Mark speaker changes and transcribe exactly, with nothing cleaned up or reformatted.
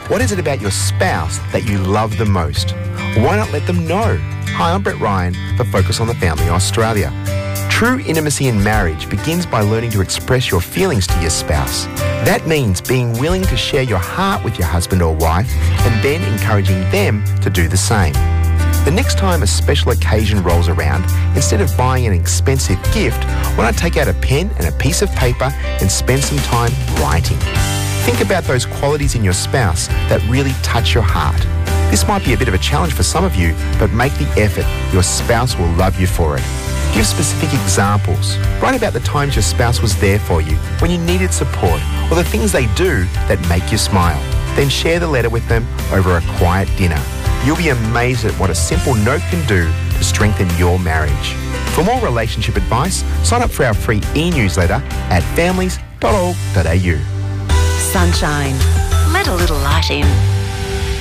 Speaker 1: What is it about your spouse that you love the most? Why not let them know? Hi, I'm Brett Ryan for Focus on the Family Australia. True intimacy in marriage begins by learning to express your feelings to your spouse. That means being willing to share your heart with your husband or wife and then encouraging them to do the same. The next time a special occasion rolls around, instead of buying an expensive gift, why not take out a pen and a piece of paper and spend some time writing? Think about those qualities in your spouse that really touch your heart. This might be a bit of a challenge for some of you, but make the effort. Your spouse will love you for it. Give specific examples. Write about the times your spouse was there for you, when you needed support, or the things they do that make you smile. Then share the letter with them over a quiet dinner. You'll be amazed at what a simple note can do to strengthen your marriage. For more relationship advice, sign up for our free e-newsletter at families dot org dot a u.
Speaker 2: Sunshine. Let a little light in.